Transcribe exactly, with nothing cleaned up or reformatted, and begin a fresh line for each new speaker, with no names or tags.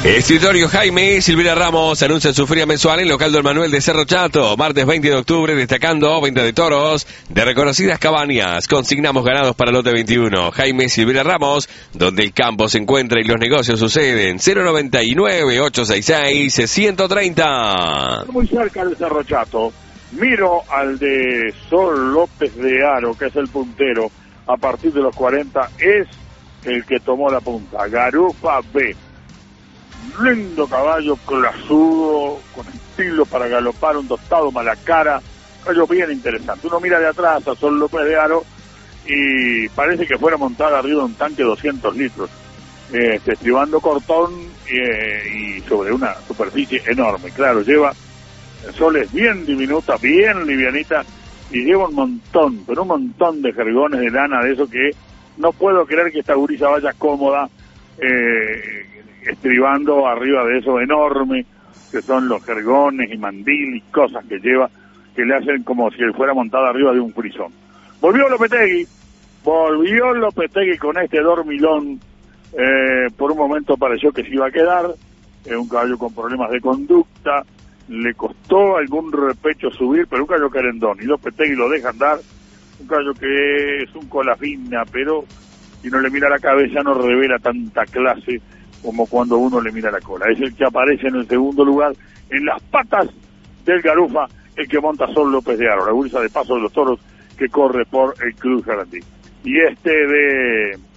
Escritorio Jaime y Silvina Ramos anuncian su feria mensual en local Don Manuel de Cerro Chato, martes veinte de octubre, destacando venta de toros de reconocidas cabañas. Consignamos ganados para lote veintiuno. Jaime y Silvina Ramos, donde el campo se encuentra y los negocios suceden. cero noventa y nueve, ochocientos sesenta y seis, ciento treinta.
Muy cerca del Cerro Chato, miro al de Sol López de Aro, que es el puntero, a partir de los cuarenta, es el que tomó la punta. Garufa B. Lindo caballo, clasudo, con estilo para galopar, un tostado mala cara, caballo bien interesante. Uno mira de atrás a Sol López de Aro y parece que fuera montada arriba de un tanque de doscientos litros, eh, estribando cortón eh, y sobre una superficie enorme. Claro, lleva, Sol es bien diminuta, bien livianita y lleva un montón, pero un montón de jergones de lana, de eso que no puedo creer que esta gurisa vaya cómoda, eh, estribando arriba de eso enorme, que son los jergones y mandil y cosas que lleva, que le hacen como si él fuera montada arriba de un frisón. Volvió Lopetegui, volvió Lopetegui con este dormilón, eh, por un momento pareció que se iba a quedar, eh, un caballo con problemas de conducta, le costó algún repecho subir, pero un caballo querendón, y Lopetegui lo deja andar, un caballo que es un cola fina, pero si no le mira la cabeza no revela tanta clase como cuando uno le mira la cola. Es el que aparece en el segundo lugar, en las patas del Garufa, el que monta Sol López de Aro, la gurisa de Paso de los Toros que corre por el Club Jardín. Y este de